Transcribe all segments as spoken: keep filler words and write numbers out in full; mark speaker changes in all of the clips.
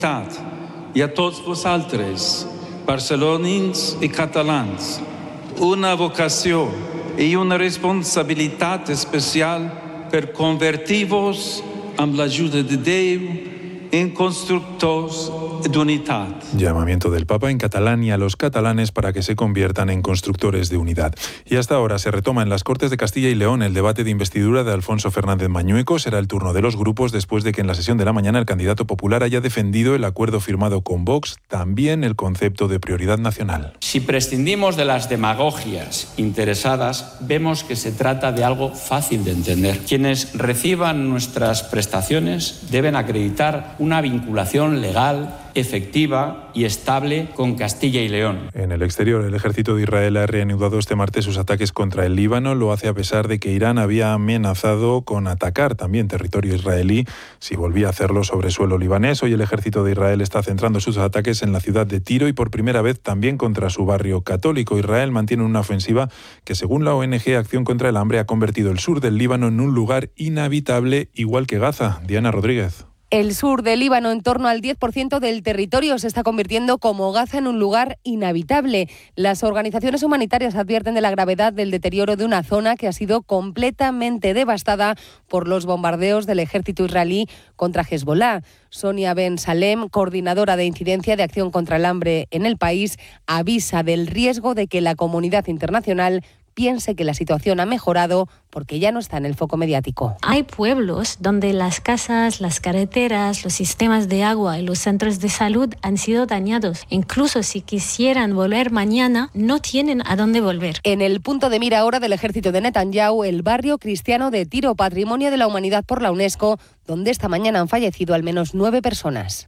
Speaker 1: I a tots vosaltres, barcelonins i catalans, una vocació i una responsabilitat especial per convertir-vos amb l'ajuda de Déu en constructors d'unitat.
Speaker 2: Llamamiento del Papa en catalán y a los catalanes para que se conviertan en constructores de unidad. Y hasta ahora se retoma en las Cortes de Castilla y León el debate de investidura de Alfonso Fernández Mañueco. Será el turno de los grupos después de que en la sesión de la mañana el candidato popular haya defendido el acuerdo firmado con Vox, también el concepto de prioridad nacional.
Speaker 3: Si prescindimos de las demagogias interesadas, vemos que se trata de algo fácil de entender. Quienes reciban nuestras prestaciones deben acreditar una vinculación legal, efectiva y estable con Castilla y León.
Speaker 2: En el exterior, el ejército de Israel ha reanudado este martes sus ataques contra el Líbano. Lo hace a pesar de que Irán había amenazado con atacar también territorio israelí si volvía a hacerlo sobre suelo libanés. Hoy el ejército de Israel está centrando sus ataques en la ciudad de Tiro y por primera vez también contra su barrio católico. Israel mantiene una ofensiva que, según la O N G Acción contra el Hambre, ha convertido el sur del Líbano en un lugar inhabitable, igual que Gaza. Diana Rodríguez.
Speaker 4: El sur del Líbano, en torno al diez por ciento del territorio, se está convirtiendo como Gaza en un lugar inhabitable. Las organizaciones humanitarias advierten de la gravedad del deterioro de una zona que ha sido completamente devastada por los bombardeos del ejército israelí contra Hezbollah. Sonia Ben Salem, coordinadora de incidencia de Acción contra el Hambre en el país, avisa del riesgo de que la comunidad internacional piense que la situación ha mejorado porque ya no está en el foco mediático.
Speaker 5: Hay pueblos donde las casas, las carreteras, los sistemas de agua y los centros de salud han sido dañados. Incluso si quisieran volver mañana, no tienen a dónde volver.
Speaker 4: En el punto de mira ahora del ejército de Netanyahu, el barrio cristiano de Tiro, Patrimonio de la Humanidad por la UNESCO, donde esta mañana han fallecido al menos nueve personas.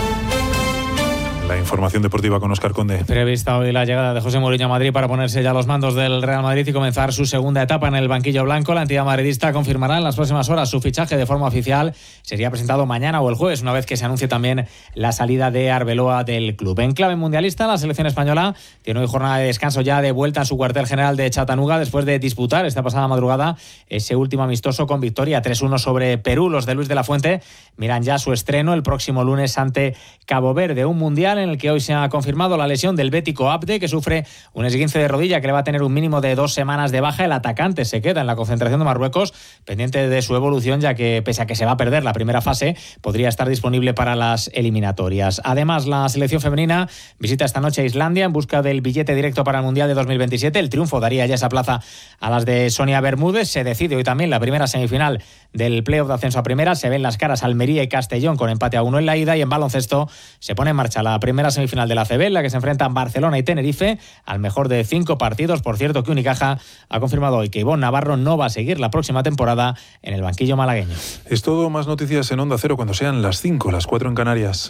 Speaker 2: La información deportiva con Óscar Conde.
Speaker 6: Prevista hoy la llegada de José Mourinho a Madrid para ponerse ya a los mandos del Real Madrid y comenzar su segunda etapa en el banquillo blanco. La entidad madridista confirmará en las próximas horas su fichaje de forma oficial. Sería presentado mañana o el jueves, una vez que se anuncie también la salida de Arbeloa del club. En clave mundialista, la selección española tiene hoy jornada de descanso ya de vuelta en su cuartel general de Chattanooga después de disputar esta pasada madrugada ese último amistoso con victoria tres uno sobre Perú. Los de Luis de la Fuente miran ya su estreno el próximo lunes ante Cabo Verde, un mundial en el que hoy se ha confirmado la lesión del bético Abde, que sufre un esguince de rodilla que le va a tener un mínimo de dos semanas de baja. El atacante se queda en la concentración de Marruecos, pendiente de su evolución, ya que pese a que se va a perder la primera fase, podría estar disponible para las eliminatorias. Además, la selección femenina visita esta noche a Islandia en busca del billete directo para el Mundial de dos mil veintisiete. El triunfo daría ya esa plaza a las de Sonia Bermúdez. Se decide hoy también la primera semifinal del playoff de ascenso a primera. Se ven las caras Almería y Castellón con empate a uno en la ida, y en baloncesto se pone en marcha la primera semifinal final de la A C B, en la que se enfrentan Barcelona y Tenerife al mejor de cinco partidos. Por cierto, que Unicaja ha confirmado hoy que Ivonne Navarro no va a seguir la próxima temporada en el banquillo malagueño.
Speaker 2: Es todo, más noticias en Onda Cero cuando sean las cinco, las cuatro en Canarias.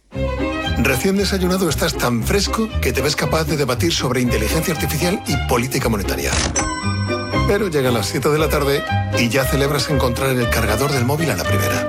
Speaker 7: Recién desayunado estás tan fresco que te ves capaz de debatir sobre inteligencia artificial y política monetaria. Pero llegan las siete de la tarde y ya celebras encontrar el cargador del móvil a la primera.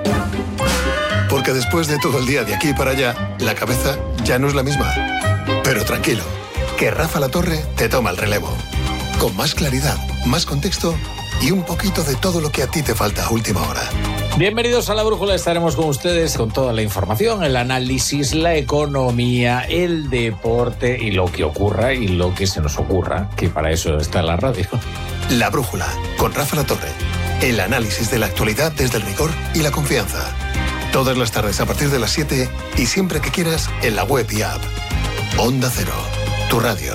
Speaker 7: Porque después de todo el día de aquí para allá, la cabeza ya no es la misma. Pero tranquilo, que Rafa La Torre te toma el relevo. Con más claridad, más contexto y un poquito de todo lo que a ti te falta a última hora.
Speaker 8: Bienvenidos a La Brújula, estaremos con ustedes con toda la información, el análisis, la economía, el deporte y lo que ocurra y lo que se nos ocurra, que para eso está la radio.
Speaker 7: La Brújula, con Rafa La Torre. El análisis de la actualidad desde el rigor y la confianza. Todas las tardes a partir de las siete y siempre que quieras en la web y app. Onda Cero, tu radio.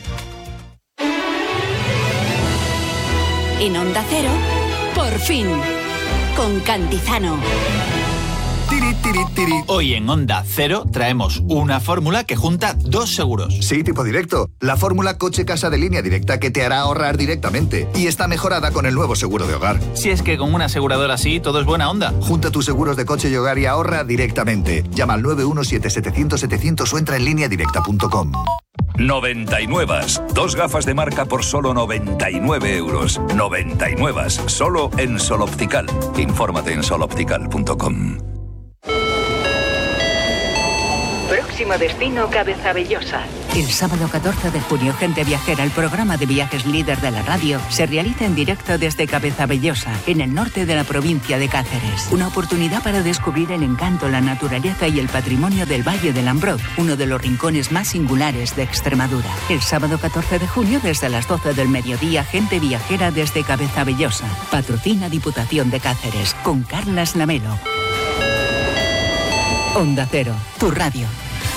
Speaker 9: En Onda Cero, por fin, con Cantizano.
Speaker 10: Tiri, tiri, tiri. Hoy en Onda Cero traemos una fórmula que junta dos seguros.
Speaker 11: Sí, tipo directo. La fórmula coche-casa de Línea Directa, que te hará ahorrar directamente. Y está mejorada con el nuevo seguro de hogar.
Speaker 10: Si es que con una aseguradora así todo es buena onda.
Speaker 11: Junta tus seguros de coche y hogar y ahorra directamente. Llama al nueve uno siete setecientos setecientos o entra en línea directa punto com.
Speaker 12: noventa y nueve. Dos gafas de marca por solo noventa y nueve euros. noventa y nueve. Solo en Sol Optical. Infórmate en sol optical punto com.
Speaker 13: Próximo destino, Cabezabellosa. El sábado catorce de junio, Gente Viajera, el programa de viajes líder de la radio, se realiza en directo desde Cabezabellosa, en el norte de la provincia de Cáceres. Una oportunidad para descubrir el encanto, la naturaleza y el patrimonio del Valle del Ambroz, uno de los rincones más singulares de Extremadura. El sábado catorce de junio, desde las doce del mediodía, Gente Viajera desde Cabezabellosa. Patrocina Diputación de Cáceres, con Carlas Lamelo. Onda Cero, tu radio.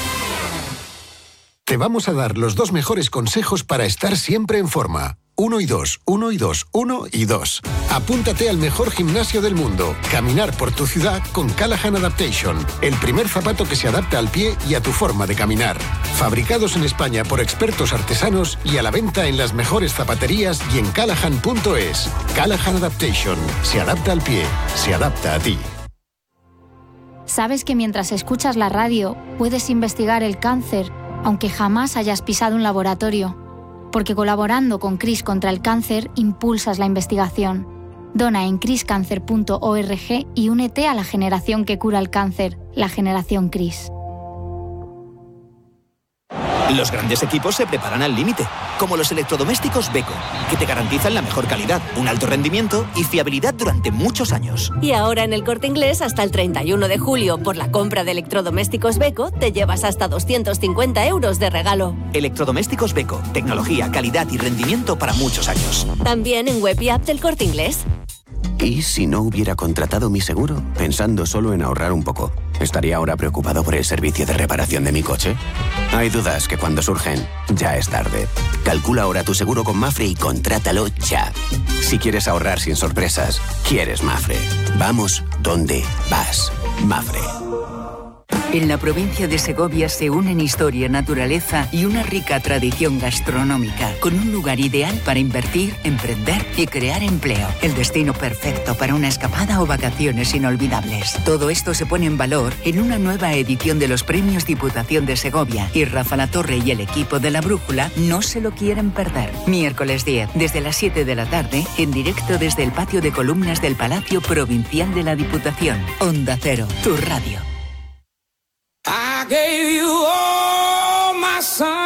Speaker 14: Te vamos a dar los dos mejores consejos para estar siempre en forma. Uno y dos, uno y dos, uno y dos. Apúntate al mejor gimnasio del mundo. Caminar por tu ciudad con Callahan Adaptation. El primer zapato que se adapta al pie y a tu forma de caminar. Fabricados en España por expertos artesanos y a la venta en las mejores zapaterías y en callahan punto es. Callahan Adaptation. Se adapta al pie. Se adapta a ti.
Speaker 15: ¿Sabes que mientras escuchas la radio puedes investigar el cáncer, aunque jamás hayas pisado un laboratorio? Porque colaborando con CRIS contra el cáncer, impulsas la investigación. Dona en cris cancer punto org y únete a la generación que cura el cáncer, la generación CRIS.
Speaker 16: Los grandes equipos se preparan al límite, como los electrodomésticos Beko, que te garantizan la mejor calidad, un alto rendimiento y fiabilidad durante muchos años.
Speaker 17: Y ahora en El Corte Inglés, hasta el treinta y uno de julio, por la compra de electrodomésticos Beko, te llevas hasta doscientos cincuenta euros de regalo.
Speaker 16: Electrodomésticos Beko, tecnología, calidad y rendimiento para muchos años.
Speaker 17: También en web y app del Corte Inglés.
Speaker 18: ¿Y si no hubiera contratado mi seguro, pensando solo en ahorrar un poco? ¿Estaría ahora preocupado por el servicio de reparación de mi coche? Hay dudas que cuando surgen, ya es tarde. Calcula ahora tu seguro con Mafre y contrátalo ya. Si quieres ahorrar sin sorpresas, quieres Mafre. Vamos donde vas. Mafre.
Speaker 13: En la provincia de Segovia se unen historia, naturaleza y una rica tradición gastronómica, con un lugar ideal para invertir, emprender y crear empleo. El destino perfecto para una escapada o vacaciones inolvidables. Todo esto se pone en valor en una nueva edición de los Premios Diputación de Segovia, y Rafa Latorre y el equipo de La Brújula no se lo quieren perder. Miércoles diez, desde las siete de la tarde, en directo desde el patio de columnas del Palacio Provincial de la Diputación. Onda Cero, tu radio.
Speaker 19: I gave you all my son.